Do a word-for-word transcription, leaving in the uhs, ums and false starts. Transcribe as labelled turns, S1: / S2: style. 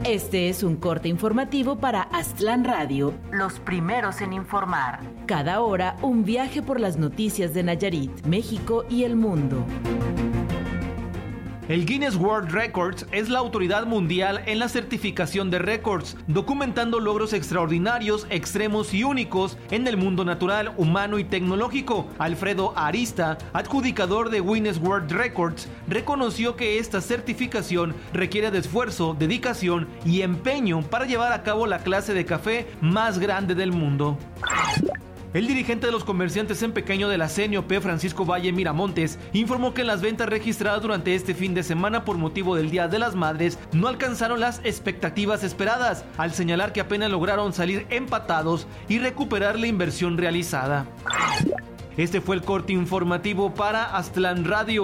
S1: Este es un corte informativo para Aztlán Radio, los primeros en informar. Cada hora, un viaje por las noticias de Nayarit, México y el mundo.
S2: El Guinness World Records es la autoridad mundial en la certificación de récords, documentando logros extraordinarios, extremos y únicos en el mundo natural, humano y tecnológico. Alfredo Arista, adjudicador de Guinness World Records, reconoció que esta certificación requiere de esfuerzo, dedicación y empeño para llevar a cabo la clase de café más grande del mundo. El dirigente de los comerciantes en pequeño de la C N O P, Francisco Valle Miramontes, informó que las ventas registradas durante este fin de semana por motivo del Día de las Madres no alcanzaron las expectativas esperadas, al señalar que apenas lograron salir empatados y recuperar la inversión realizada. Este fue el corte informativo para Aztlán Radio.